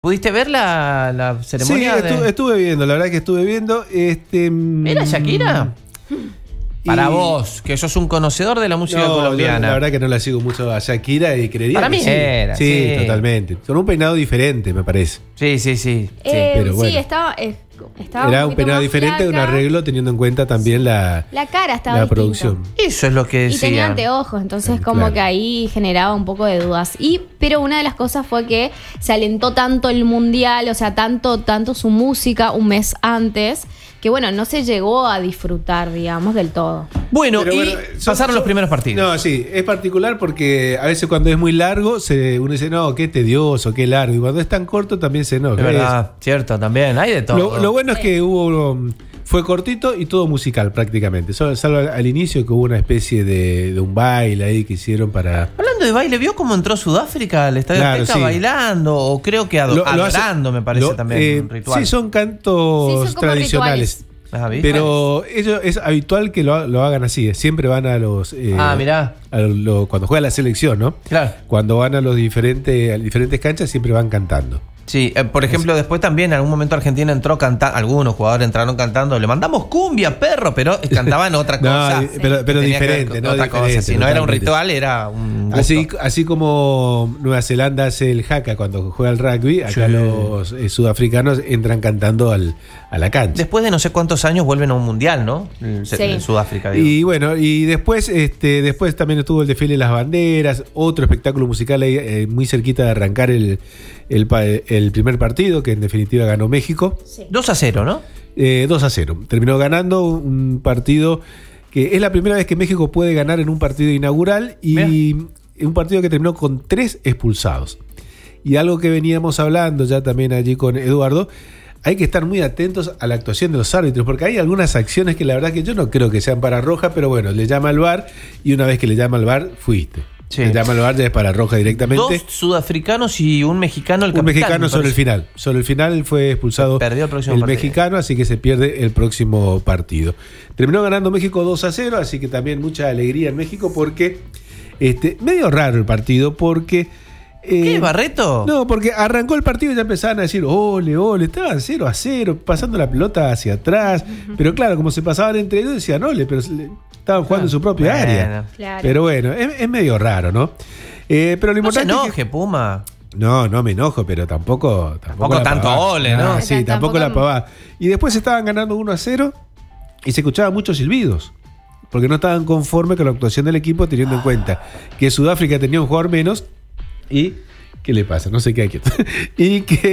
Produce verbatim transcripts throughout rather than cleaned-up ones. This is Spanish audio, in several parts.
¿Pudiste ver la, la ceremonia? Sí, estuve, de... estuve viendo, la verdad que estuve viendo. Este, ¿Era Shakira? Y... Para vos, que sos un conocedor de la música no, colombiana. Yo, la verdad que no la sigo mucho a Shakira y creería Para que mí sí. era, sí. sí. totalmente. Con un peinado diferente, me parece. Sí, sí, sí. Eh, sí. pero bueno. sí, estaba, eh, estaba Era un un poquito peinado más diferente, un flaca. arreglo teniendo en cuenta también la, La cara estaba la distinta. producción. Eso es lo que Y decía. tenía anteojos, entonces Sí, como claro. que ahí generaba un poco de dudas. Y, pero una de las cosas fue que se alentó tanto el mundial, o sea, tanto, tanto su música un mes antes, que bueno, no se llegó a disfrutar, digamos, del todo. Bueno, Pero y bueno, son- pasaron son- los primeros partidos. No, sí, es particular porque a veces cuando es muy largo, se, uno dice, no, qué tedioso, qué largo. Y cuando es tan corto también se enoja. Es verdad, cierto, también. Hay de todo. Lo, lo bueno es que hubo um, fue cortito y todo musical prácticamente. Solo, salvo al, al inicio que hubo una especie de, de un baile ahí que hicieron para... Hablando de baile, ¿vio cómo entró Sudáfrica al Estadio Claro, Azteca sí. bailando? O creo que ado- Lo- lo hace- adorando, me parece lo- también, eh, un ritual. Sí, son cantos Sí, son como tradicionales. rituales. Ah, ¿viste? Pero ellos es habitual que lo, lo hagan así. Siempre van a los... eh, Ah, mirá. a lo- cuando juega la selección, ¿no? Claro. Cuando van a los diferentes, a las diferentes canchas siempre van cantando. Sí, eh, por ejemplo, después también en algún momento Argentina entró cantando, algunos jugadores entraron cantando, le mandamos cumbia, perro, pero cantaban otra No, cosa. eh, pero- pero Tenía que ver diferente, con ¿no? Otra Diferente, cosa, si no era un totalmente. ritual, era un gusto. Así, así como Nueva Zelanda hace el haka cuando juega el rugby, acá Sí. los eh, sudafricanos entran cantando al, a la cancha. Después de no sé cuántos años vuelven a un mundial, ¿no? En Sí. en Sudáfrica, digo. Y bueno, y después, este, después también estuvo el desfile de las banderas, otro espectáculo musical ahí, eh, muy cerquita de arrancar el, el, pa- el primer partido, que en definitiva ganó México, Sí. dos a cero, ¿no? eh, dos a cero. Terminó ganando un partido que es la primera vez que México puede ganar en un partido inaugural y un partido que terminó con tres expulsados. Y algo que veníamos hablando ya también allí con Eduardo, hay que estar muy atentos a la actuación de los árbitros, porque hay algunas acciones que la verdad que yo no creo que sean para roja, pero bueno, le llama al V A R y una vez que le llama al V A R, fuiste. Sí. Le llama al V A R ya es para roja directamente. Dos sudafricanos y un mexicano, el Un capitán, mexicano me sobre el parece. final. Sobre el final fue expulsado Perdió el próximo el partido. mexicano, así que se pierde el próximo partido. Terminó ganando México dos a cero, así que también mucha alegría en México porque este medio raro el partido porque eh, ¿Qué, Barreto? no, porque arrancó el partido y ya empezaban a decir, ole, ole, estaban cero a cero, pasando la pelota hacia atrás. Pero claro, como se pasaban entre ellos, decían, ole, pero se le- estaban jugando en su propia Bueno. área. Claro. Pero bueno, es, es medio raro, ¿no? Eh, pero lo No se importante es que- enoje, Puma. no, no me enojo, pero tampoco. Tampoco la tanto pavada. ole, ¿no? Ah, sí, Tampoco- tampoco la pavada. Y después estaban ganando uno a cero y se escuchaban muchos silbidos. Porque no estaban conformes con la actuación del equipo, teniendo en cuenta que Sudáfrica tenía un jugador menos y. ¿Qué le pasa? No sé qué hay quieto. Y que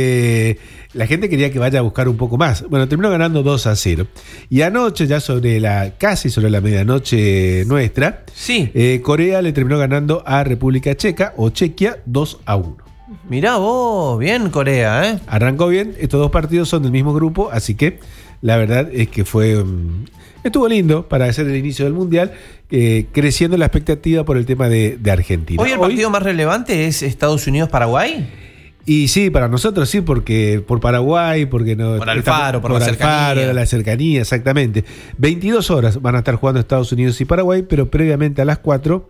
eh, la gente quería que vaya a buscar un poco más. Bueno, terminó ganando dos a cero. Y anoche, ya sobre la casi sobre la medianoche nuestra, Sí. eh, Corea le terminó ganando a República Checa o Chequia dos a uno. Mirá vos, bien Corea, ¿eh? Arrancó bien, estos dos partidos son del mismo grupo, así que la verdad es que fue um, estuvo lindo para hacer el inicio del Mundial, eh, creciendo la expectativa por el tema de, de Argentina. Hoy el partido más relevante es Estados Unidos-Paraguay. Y sí, para nosotros sí, porque por Paraguay, porque no... Por Alfaro, por la cercanía. Alfaro, la cercanía, exactamente. veintidós horas van a estar jugando Estados Unidos y Paraguay, pero previamente a las cuatro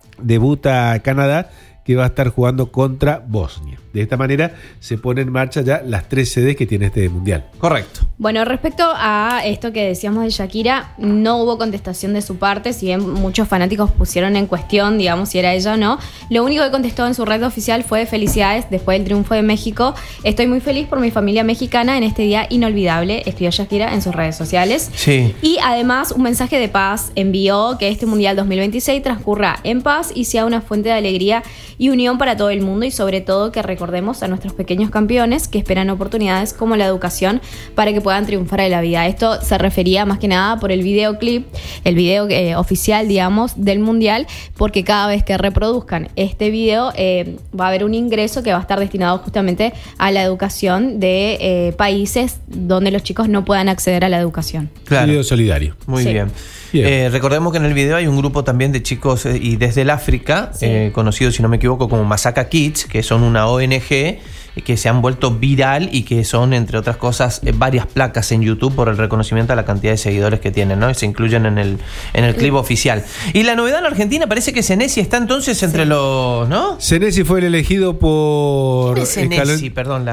debuta Canadá, que va a estar jugando contra Bosnia. De esta manera se ponen en marcha ya las tres sedes que tiene este Mundial. Correcto. Bueno, respecto a esto que decíamos de Shakira, no hubo contestación de su parte, si bien muchos fanáticos pusieron en cuestión, digamos, si era ella o no. Lo único que contestó en su red oficial fue felicidades después del triunfo de México. Estoy muy feliz por mi familia mexicana en este día inolvidable, escribió Shakira en sus redes sociales. Sí. Y además un mensaje de paz envió que este Mundial dos mil veintiséis transcurra en paz y sea una fuente de alegría y unión para todo el mundo, y sobre todo que recordemos a nuestros pequeños campeones que esperan oportunidades como la educación para que puedan triunfar en la vida. Esto se refería más que nada por el videoclip, el video eh, oficial, digamos, del Mundial, porque cada vez que reproduzcan este video eh, va a haber un ingreso que va a estar destinado justamente a la educación de eh, países donde los chicos no puedan acceder a la educación. Claro. Video solidario. Muy Sí. bien. Bien. Eh, recordemos que en el video hay un grupo también de chicos eh, y desde el África, Sí. eh, conocidos, si no me equivoco, como Masaka Kids, que son una O N G que se han vuelto viral y que son, entre otras cosas, eh, varias placas en YouTube por el reconocimiento a la cantidad de seguidores que tienen, ¿no? Y se incluyen en el, en el clip oficial. Y la novedad en Argentina parece que Senesi está entonces entre sí. los, ¿no? Senesi fue el elegido por... ¿Quién es Senesi? Perdón, la